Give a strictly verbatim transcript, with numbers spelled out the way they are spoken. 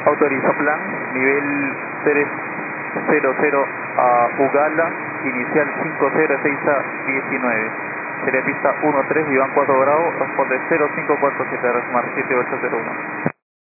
Autoriza plan, nivel cero cero a Ugala, inicial cinco cero seis a diecinueve. Sería pista uno tres, Iván cuatro Bravo, responde cero cinco cuatro siete, resumar siete ocho cero uno.